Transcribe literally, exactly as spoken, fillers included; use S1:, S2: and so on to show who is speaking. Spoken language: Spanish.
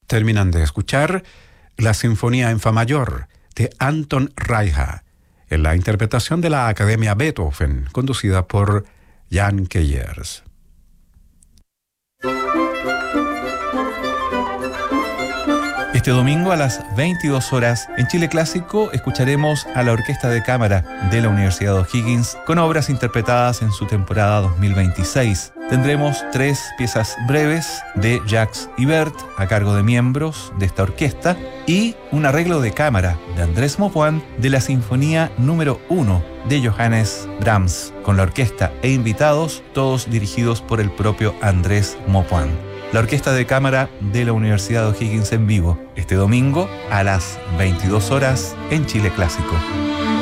S1: Terminan de escuchar la Sinfonía en Fa mayor de Anton Reicha, en la interpretación de la Academia Beethoven, conducida por Jan Keyers.
S2: Este domingo a las veintidós horas en Chile Clásico escucharemos a la Orquesta de Cámara de la Universidad de O'Higgins con obras interpretadas en su temporada dos mil veintiséis. Tendremos tres piezas breves de Jacques Ibert a cargo de miembros de esta orquesta y un arreglo de cámara de Andrés Maupoint de la Sinfonía número uno de Johannes Brahms con la orquesta e invitados, todos dirigidos por el propio Andrés Maupoint. La Orquesta de Cámara de la Universidad de O'Higgins en vivo, este domingo a las veintidós horas en Chile Clásico.